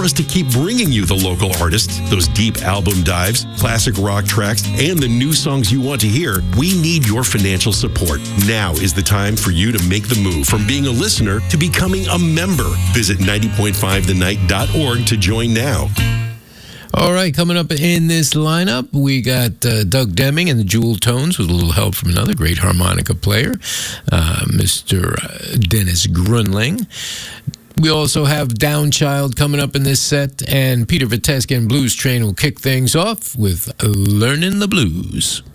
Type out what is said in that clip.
for us to keep bringing you the local artists, those deep album dives, classic rock tracks, and the new songs you want to hear, we need your financial support. Now is the time for you to make the move from being a listener to becoming a member. Visit 90.5thenight.org to join now. All right, coming up in this lineup, we got Doug Deming and the Jewel Tones with a little help from another great harmonica player, Mr. Dennis Grunling. We also have Downchild coming up in this set, and Peter Viteska and Blues Train will kick things off with Learning the Blues.